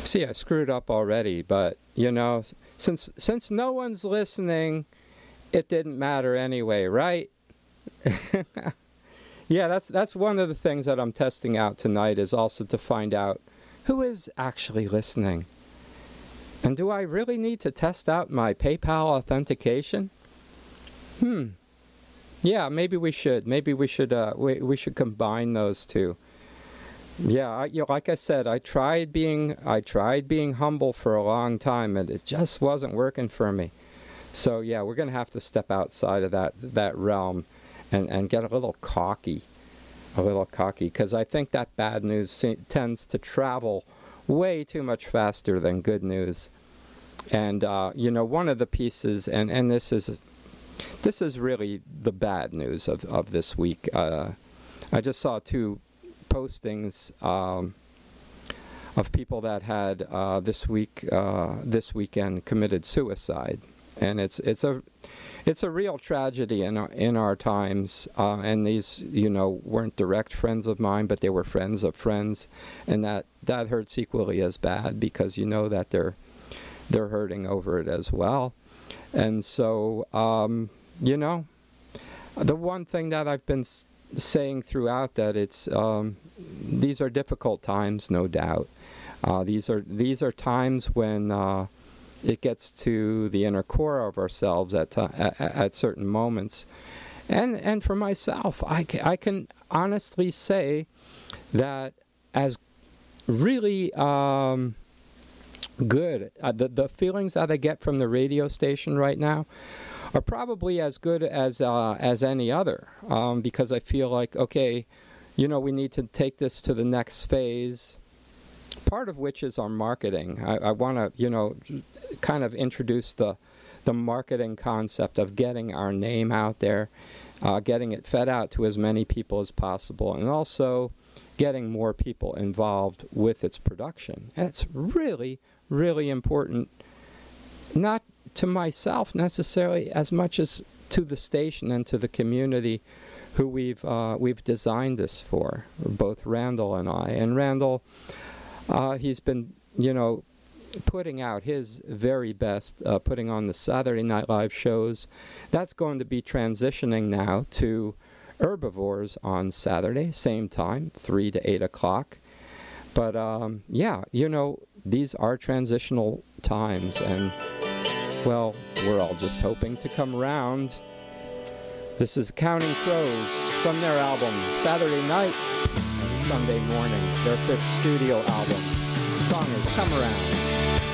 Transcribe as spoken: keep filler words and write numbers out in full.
See, I screwed up already, but, you know, since since no one's listening, it didn't matter anyway, right? Yeah, that's that's one of the things that I'm testing out tonight, is also to find out who is actually listening. And do I really need to test out my PayPal authentication? Hmm. Yeah, maybe we should. Maybe we should. Uh, we we should combine those two. Yeah, I, you know, like I said, I tried being I tried being humble for a long time, and it just wasn't working for me. So yeah, we're gonna have to step outside of that that realm, and and get a little cocky, a little cocky, because I think that bad news se- tends to travel way too much faster than good news. And uh, you know, one of the pieces, and and this is this is really the bad news of of this week. Uh, I just saw two postings um, of people that had uh, this week, uh, this weekend, committed suicide, and it's it's a it's a real tragedy in our, in our times. Uh, and these, you know, weren't direct friends of mine, but they were friends of friends, and that that hurts equally as bad, because you know that they're they're hurting over it as well. And so, um, you know, the one thing that I've been s- saying throughout, that it's um, these are difficult times, no doubt. Uh, these are these are times when uh, it gets to the inner core of ourselves at t- at, at certain moments, and and for myself, I, ca- I can honestly say that as really um, good uh, the the feelings that I get from the radio station right now are probably as good as uh, as any other, um, because I feel like, okay, you know, we need to take this to the next phase, part of which is our marketing. I, I want to, you know, kind of introduce the the marketing concept of getting our name out there, uh, getting it fed out to as many people as possible, and also getting more people involved with its production. And it's really, really important, not to myself necessarily as much as to the station and to the community who we've uh, we've designed this for, both Randall and I. And Randall, uh, he's been, you know, putting out his very best, uh, putting on the Saturday Night Live shows. That's going to be transitioning now to Herbivores on Saturday, same time, three to eight o'clock. But um, yeah, you know, these are transitional times, and well, we're all just hoping to come around. This is Counting Crows from their album Saturday Nights and Sunday Mornings, their fifth studio album. The song is Come Around.